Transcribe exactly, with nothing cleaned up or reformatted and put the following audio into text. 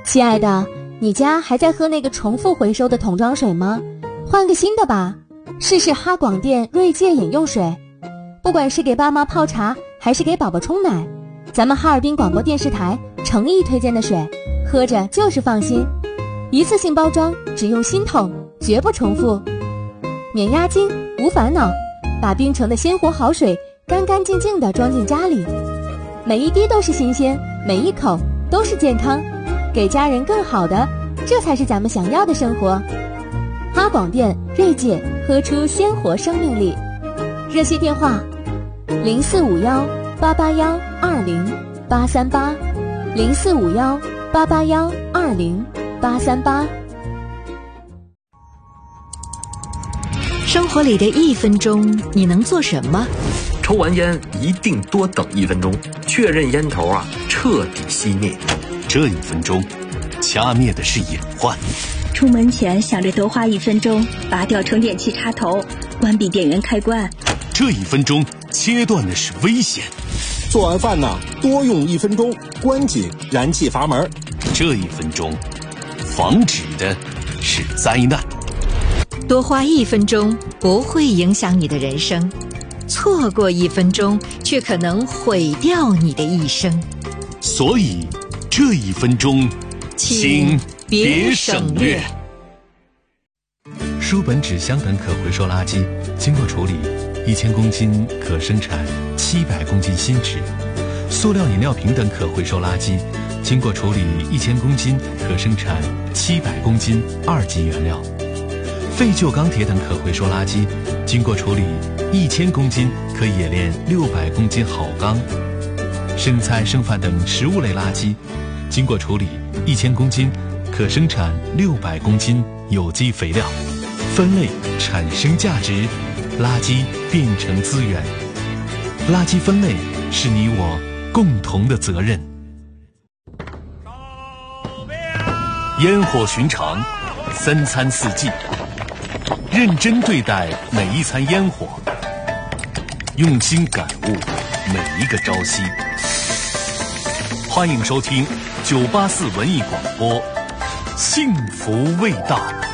亲爱的，你家还在喝那个重复回收的桶装水吗？换个新的吧，试试哈广电锐界饮用水。不管是给爸妈泡茶，还是给宝宝冲奶，咱们哈尔滨广播电视台诚意推荐的水，喝着就是放心。一次性包装，只用新桶，绝不重复，免押金，无烦恼，把冰城的鲜活好水干干净净地装进家里，每一滴都是新鲜，每一口都是健康，给家人更好的，这才是咱们想要的生活。哈广电锐界，喝出鲜活生命力。热线电话零四五幺八八幺二零八三八，零四五幺八八幺二零八三八。 生活里的一分钟，你能做什么？ 抽完烟一定多等一分钟，确认烟头啊彻底熄灭。 这一分钟，掐灭的是隐患。 出门前想着多花一分钟，拔掉充电器插头，关闭电源开关。 这一分钟，切断的是危险。 做完饭呢，多用一分钟，关紧燃气阀门。 这一分钟，防止的是灾难。 多花一分钟不会影响你的人生，错过一分钟却可能毁掉你的一生。 所以这一分钟，请别省略。 书本、纸箱等可回收垃圾经过处理，一千公斤可生产七百公斤新纸；塑料饮料瓶等可回收垃圾经过处理，一千公斤可生产七百公斤二级原料；废旧钢铁等可回收垃圾经过处理，一千公斤可冶炼六百公斤好钢；生菜、剩饭等食物类垃圾经过处理，一千公斤可生产六百公斤有机肥料。分类产生价值，垃圾变成资源。垃圾分类是你我共同的责任。 烟火寻常，三餐四季，认真对待每一餐烟火，用心感悟每一个朝夕。欢迎收听九八四文艺广播，幸福味道。